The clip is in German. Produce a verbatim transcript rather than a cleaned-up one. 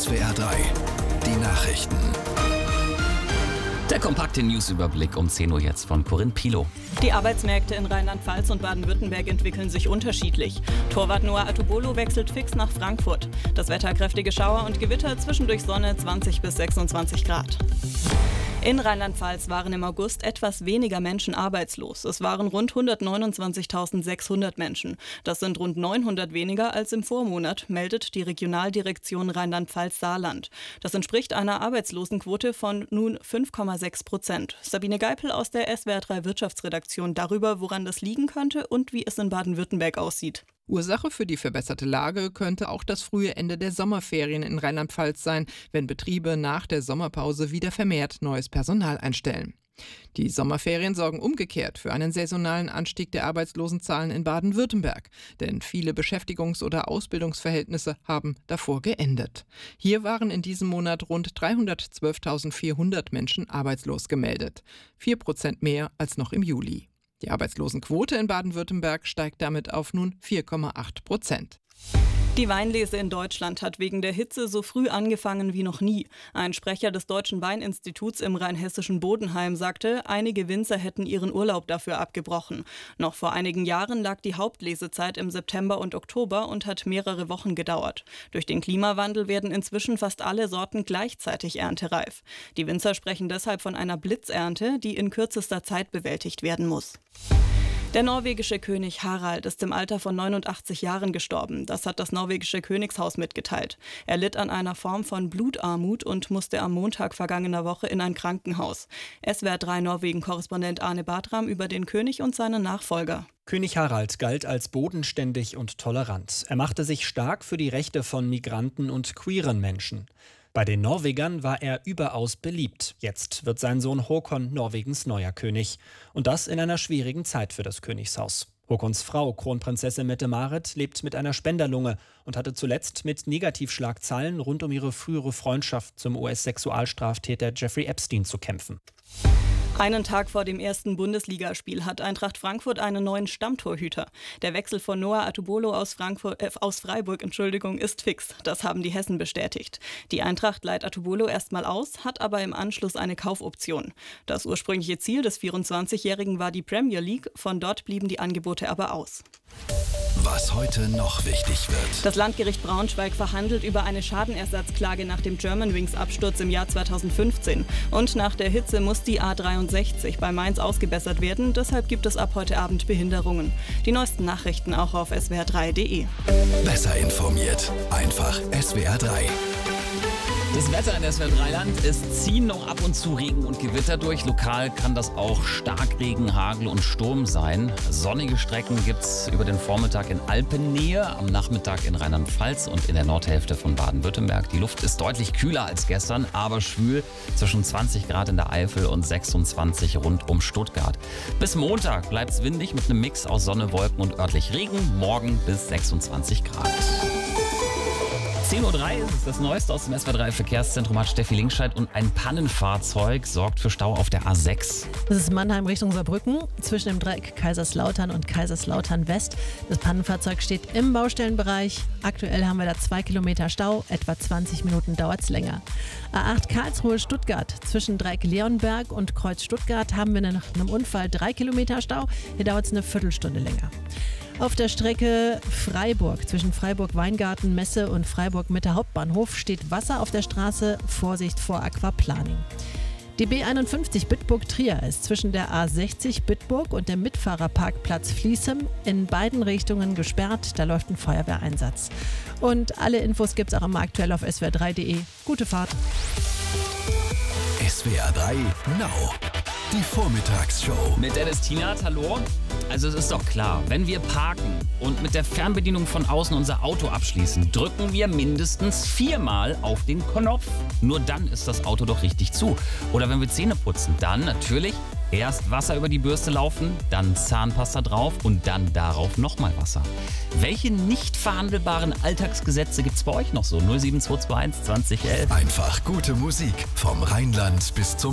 S W R drei, die Nachrichten. Der kompakte Newsüberblick um zehn Uhr jetzt von Corinne Pilow. Die Arbeitsmärkte in Rheinland-Pfalz und Baden-Württemberg entwickeln sich unterschiedlich. Torwart Noah Atubolo wechselt fix nach Frankfurt. Das Wetter: kräftige Schauer und Gewitter, zwischendurch Sonne, zwanzig bis sechsundzwanzig Grad. In Rheinland-Pfalz waren im August etwas weniger Menschen arbeitslos. Es waren rund hundertneunundzwanzigtausendsechshundert Menschen. Das sind rund neunhundert weniger als im Vormonat, meldet die Regionaldirektion Rheinland-Pfalz-Saarland. Das entspricht einer Arbeitslosenquote von nun fünf Komma sechs Prozent. Sabine Geipel aus der S W R drei Wirtschaftsredaktion darüber, woran das liegen könnte und wie es in Baden-Württemberg aussieht. Ursache für die verbesserte Lage könnte auch das frühe Ende der Sommerferien in Rheinland-Pfalz sein, wenn Betriebe nach der Sommerpause wieder vermehrt neues Personal einstellen. Die Sommerferien sorgen umgekehrt für einen saisonalen Anstieg der Arbeitslosenzahlen in Baden-Württemberg, denn viele Beschäftigungs- oder Ausbildungsverhältnisse haben davor geendet. Hier waren in diesem Monat rund dreihundertzwölftausendvierhundert Menschen arbeitslos gemeldet, vier Prozent mehr als noch im Juli. Die Arbeitslosenquote in Baden-Württemberg steigt damit auf nun vier Komma acht Prozent. Die Weinlese in Deutschland hat wegen der Hitze so früh angefangen wie noch nie. Ein Sprecher des Deutschen Weininstituts im rheinhessischen Bodenheim sagte, einige Winzer hätten ihren Urlaub dafür abgebrochen. Noch vor einigen Jahren lag die Hauptlesezeit im September und Oktober und hat mehrere Wochen gedauert. Durch den Klimawandel werden inzwischen fast alle Sorten gleichzeitig erntereif. Die Winzer sprechen deshalb von einer Blitzernte, die in kürzester Zeit bewältigt werden muss. Der norwegische König Harald ist im Alter von neunundachtzig Jahren gestorben. Das hat das norwegische Königshaus mitgeteilt. Er litt an einer Form von Blutarmut und musste am Montag vergangener Woche in ein Krankenhaus. S W R drei Norwegen-Korrespondent Arne Bartram über den König und seinen Nachfolger. König Harald galt als bodenständig und tolerant. Er machte sich stark für die Rechte von Migranten und queeren Menschen. Bei den Norwegern war er überaus beliebt. Jetzt wird sein Sohn Håkon Norwegens neuer König. Und das in einer schwierigen Zeit für das Königshaus. Håkons Frau, Kronprinzessin Mette-Marit, lebt mit einer Spenderlunge und hatte zuletzt mit Negativschlagzeilen rund um ihre frühere Freundschaft zum U S-Sexualstraftäter Jeffrey Epstein zu kämpfen. Einen Tag vor dem ersten Bundesligaspiel hat Eintracht Frankfurt einen neuen Stammtorhüter. Der Wechsel von Noah Atubolo aus, Frankfurt, äh, aus Freiburg Entschuldigung, ist fix. Das haben die Hessen bestätigt. Die Eintracht leiht Atubolo erstmal aus, hat aber im Anschluss eine Kaufoption. Das ursprüngliche Ziel des vierundzwanzigjährigen war die Premier League. Von dort blieben die Angebote aber aus. Was heute noch wichtig wird. Das Landgericht Braunschweig verhandelt über eine Schadenersatzklage nach dem Germanwings-Absturz im Jahr zweitausendfünfzehn. Und nach der Hitze muss die A dreiundsechzig bei Mainz ausgebessert werden. Deshalb gibt es ab heute Abend Behinderungen. Die neuesten Nachrichten auch auf S W R drei punkt de. Besser informiert. Einfach S W R drei. Das Wetter in S W R drei Land, es ziehen noch ab und zu Regen und Gewitter durch. Lokal kann das auch Starkregen, Hagel und Sturm sein. Sonnige Strecken gibt es über den Vormittag in Alpennähe, am Nachmittag in Rheinland-Pfalz und in der Nordhälfte von Baden-Württemberg. Die Luft ist deutlich kühler als gestern, aber schwül, zwischen zwanzig Grad in der Eifel und sechsundzwanzig rund um Stuttgart. Bis Montag bleibt es windig mit einem Mix aus Sonne, Wolken und örtlich Regen. Morgen bis sechsundzwanzig Grad. zehn Uhr drei ist das Neueste aus dem S W R drei Verkehrszentrum, hat Steffi Linkscheid, und ein Pannenfahrzeug sorgt für Stau auf der A sechs. Das ist Mannheim Richtung Saarbrücken, zwischen dem Dreieck Kaiserslautern und Kaiserslautern West. Das Pannenfahrzeug steht im Baustellenbereich. Aktuell haben wir da zwei Kilometer Stau, etwa zwanzig Minuten dauert es länger. A acht Karlsruhe Stuttgart, zwischen Dreieck Leonberg und Kreuz Stuttgart haben wir nach einem Unfall drei Kilometer Stau. Hier dauert es eine Viertelstunde länger. Auf der Strecke Freiburg, zwischen Freiburg-Weingarten, Messe und Freiburg-Mitte Hauptbahnhof steht Wasser auf der Straße, Vorsicht vor Aquaplaning. Die B einundfünfzig Bitburg-Trier ist zwischen der A sechzig Bitburg und dem Mitfahrerparkplatz Fließem in beiden Richtungen gesperrt, da läuft ein Feuerwehreinsatz. Und alle Infos gibt's auch immer aktuell auf S W R drei punkt de. Gute Fahrt! S W R drei Now. Die Vormittagsshow. Mit Dennis Tienert, hallo. Also es ist doch klar, wenn wir parken und mit der Fernbedienung von außen unser Auto abschließen, drücken wir mindestens viermal auf den Knopf. Nur dann ist das Auto doch richtig zu. Oder wenn wir Zähne putzen, dann natürlich erst Wasser über die Bürste laufen, dann Zahnpasta drauf und dann darauf nochmal Wasser. Welche nicht verhandelbaren Alltagsgesetze gibt es bei euch noch so? null sieben zwei zwei eins zwanzig elf. Einfach gute Musik vom Rheinland bis zum